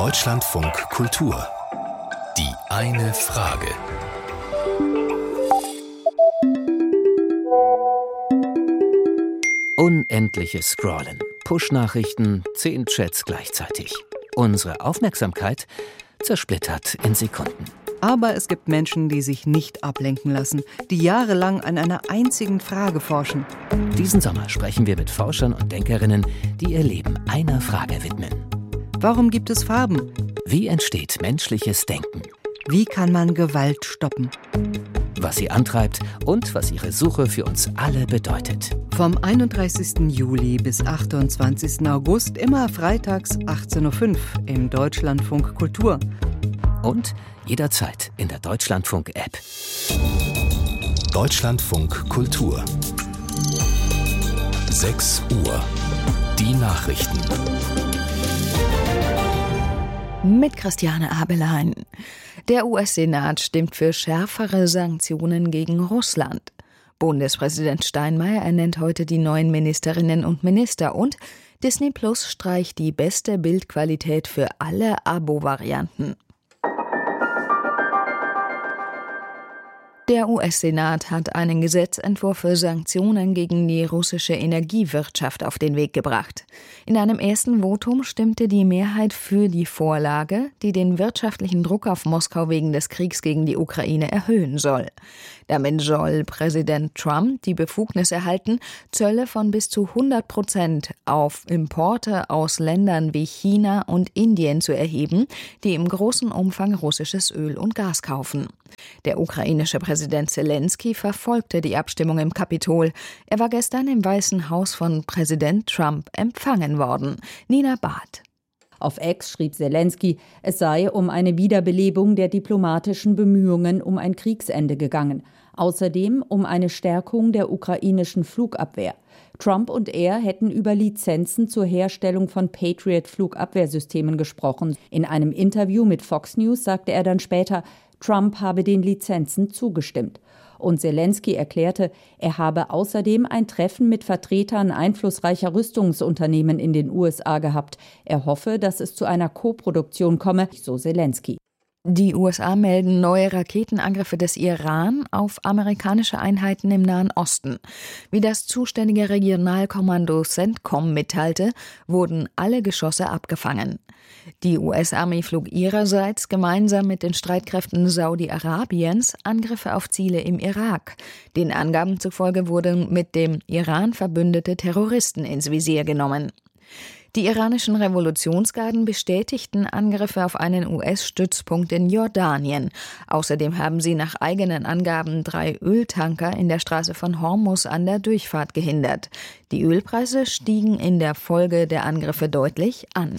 Deutschlandfunk Kultur. Die eine Frage. Unendliches Scrollen, Push-Nachrichten, 10 Chats gleichzeitig. Unsere Aufmerksamkeit zersplittert in Sekunden. Aber es gibt Menschen, die sich nicht ablenken lassen, die jahrelang an einer einzigen Frage forschen. Diesen Sommer sprechen wir mit Forschern und Denkerinnen, die ihr Leben einer Frage widmen. Warum gibt es Farben? Wie entsteht menschliches Denken? Wie kann man Gewalt stoppen? Was sie antreibt und was ihre Suche für uns alle bedeutet. Vom 31. Juli bis 28. August, immer freitags 18.05 Uhr im Deutschlandfunk Kultur. Und jederzeit in der Deutschlandfunk-App. Deutschlandfunk Kultur. 6 Uhr. Die Nachrichten. Mit Christiane Abelein. Der US-Senat stimmt für schärfere Sanktionen gegen Russland. Bundespräsident Steinmeier ernennt heute die neuen Ministerinnen und Minister und Disney Plus streicht die beste Bildqualität für alle Abo-Varianten. Der US-Senat hat einen Gesetzentwurf für Sanktionen gegen die russische Energiewirtschaft auf den Weg gebracht. In einem ersten Votum stimmte die Mehrheit für die Vorlage, die den wirtschaftlichen Druck auf Moskau wegen des Kriegs gegen die Ukraine erhöhen soll. Damit soll Präsident Trump die Befugnis erhalten, Zölle von bis zu 100% auf Importe aus Ländern wie China und Indien zu erheben, die im großen Umfang russisches Öl und Gas kaufen. Der ukrainische Präsident Zelensky verfolgte die Abstimmung im Kapitol. Er war gestern im Weißen Haus von Präsident Trump empfangen worden. Nina Barth. Auf X schrieb Zelensky, es sei um eine Wiederbelebung der diplomatischen Bemühungen um ein Kriegsende gegangen. Außerdem um eine Stärkung der ukrainischen Flugabwehr. Trump und er hätten über Lizenzen zur Herstellung von Patriot-Flugabwehrsystemen gesprochen. In einem Interview mit Fox News sagte er dann später, Trump habe den Lizenzen zugestimmt. Und Zelensky erklärte, er habe außerdem ein Treffen mit Vertretern einflussreicher Rüstungsunternehmen in den USA gehabt. Er hoffe, dass es zu einer Koproduktion komme, so Zelensky. Die USA melden neue Raketenangriffe des Iran auf amerikanische Einheiten im Nahen Osten. Wie das zuständige Regionalkommando CENTCOM mitteilte, wurden alle Geschosse abgefangen. Die US-Armee flog ihrerseits gemeinsam mit den Streitkräften Saudi-Arabiens Angriffe auf Ziele im Irak. Den Angaben zufolge wurden mit dem Iran verbündete Terroristen ins Visier genommen. Die iranischen Revolutionsgarden bestätigten Angriffe auf einen US-Stützpunkt in Jordanien. Außerdem haben sie nach eigenen Angaben 3 Öltanker in der Straße von Hormuz an der Durchfahrt gehindert. Die Ölpreise stiegen in der Folge der Angriffe deutlich an.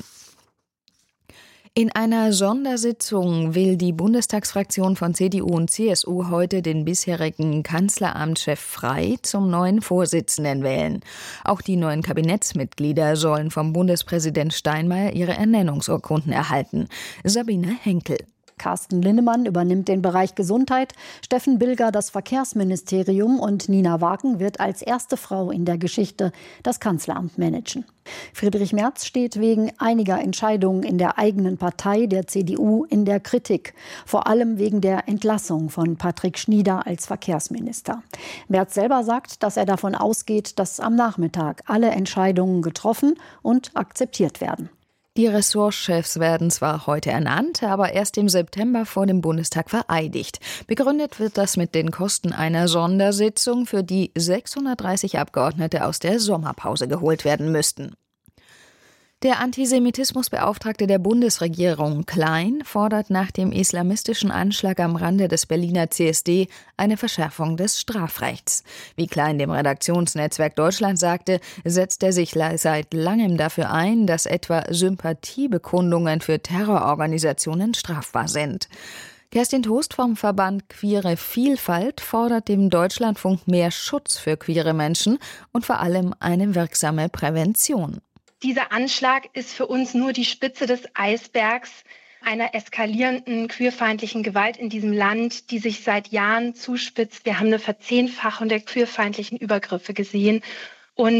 In einer Sondersitzung will die Bundestagsfraktion von CDU und CSU heute den bisherigen Kanzleramtschef Frey zum neuen Vorsitzenden wählen. Auch die neuen Kabinettsmitglieder sollen vom Bundespräsident Steinmeier ihre Ernennungsurkunden erhalten. Sabine Henkel. Carsten Linnemann übernimmt den Bereich Gesundheit, Steffen Bilger das Verkehrsministerium und Nina Wagen wird als erste Frau in der Geschichte das Kanzleramt managen. Friedrich Merz steht wegen einiger Entscheidungen in der eigenen Partei, der CDU, in der Kritik. Vor allem wegen der Entlassung von Patrick Schnieder als Verkehrsminister. Merz selber sagt, dass er davon ausgeht, dass am Nachmittag alle Entscheidungen getroffen und akzeptiert werden. Die Ressortchefs werden zwar heute ernannt, aber erst im September vor dem Bundestag vereidigt. Begründet wird das mit den Kosten einer Sondersitzung, für die 630 Abgeordnete aus der Sommerpause geholt werden müssten. Der Antisemitismusbeauftragte der Bundesregierung, Klein, fordert nach dem islamistischen Anschlag am Rande des Berliner CSD eine Verschärfung des Strafrechts. Wie Klein dem Redaktionsnetzwerk Deutschland sagte, setzt er sich seit langem dafür ein, dass etwa Sympathiebekundungen für Terrororganisationen strafbar sind. Kerstin Toast vom Verband Queere Vielfalt fordert dem Deutschlandfunk mehr Schutz für queere Menschen und vor allem eine wirksame Prävention. Dieser Anschlag ist für uns nur die Spitze des Eisbergs einer eskalierenden queerfeindlichen Gewalt in diesem Land, die sich seit Jahren zuspitzt. Wir haben eine Verzehnfachung der queerfeindlichen Übergriffe gesehen. Und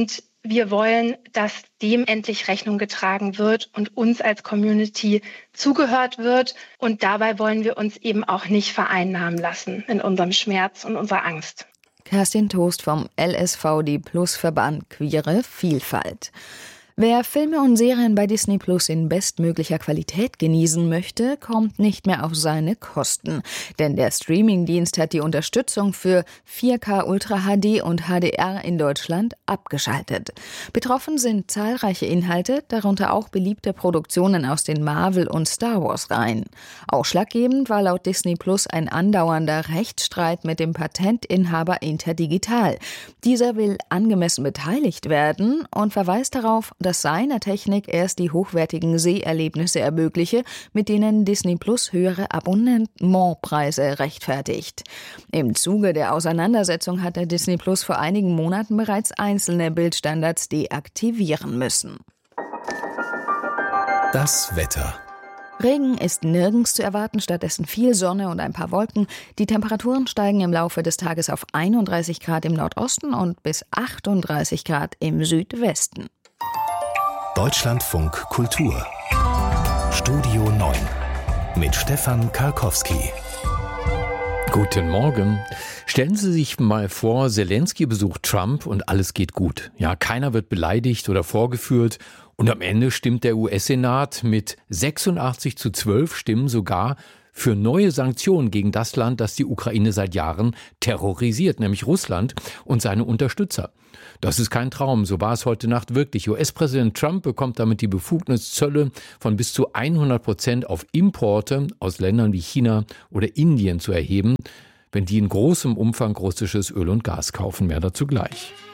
wir wollen, dass dem endlich Rechnung getragen wird und uns als Community zugehört wird. Und dabei wollen wir uns eben auch nicht vereinnahmen lassen in unserem Schmerz und unserer Angst. Kerstin Toast vom LSVD-Plus-Verband Queere Vielfalt. Wer Filme und Serien bei Disney Plus in bestmöglicher Qualität genießen möchte, kommt nicht mehr auf seine Kosten. Denn der Streamingdienst hat die Unterstützung für 4K Ultra HD und HDR in Deutschland abgeschaltet. Betroffen sind zahlreiche Inhalte, darunter auch beliebte Produktionen aus den Marvel- und Star Wars-Reihen. Ausschlaggebend war laut Disney Plus ein andauernder Rechtsstreit mit dem Patentinhaber Interdigital. Dieser will angemessen beteiligt werden und verweist darauf, dass seine Technik erst die hochwertigen Seherlebnisse ermögliche, mit denen Disney Plus höhere Abonnementpreise rechtfertigt. Im Zuge der Auseinandersetzung hat der Disney Plus vor einigen Monaten bereits einzelne Bildstandards deaktivieren müssen. Das Wetter. Regen ist nirgends zu erwarten, stattdessen viel Sonne und ein paar Wolken. Die Temperaturen steigen im Laufe des Tages auf 31 Grad im Nordosten und bis 38 Grad im Südwesten. Deutschlandfunk Kultur. Studio 9 mit Stefan Karkowski. Guten Morgen. Stellen Sie sich mal vor, Zelensky besucht Trump und alles geht gut. Ja, keiner wird beleidigt oder vorgeführt. Und am Ende stimmt der US-Senat mit 86:12 Stimmen sogar für neue Sanktionen gegen das Land, das die Ukraine seit Jahren terrorisiert, nämlich Russland und seine Unterstützer. Das ist kein Traum, so war es heute Nacht wirklich. US-Präsident Trump bekommt damit die Befugnis, Zölle von bis zu 100% auf Importe aus Ländern wie China oder Indien zu erheben, wenn die in großem Umfang russisches Öl und Gas kaufen. Mehr dazu gleich.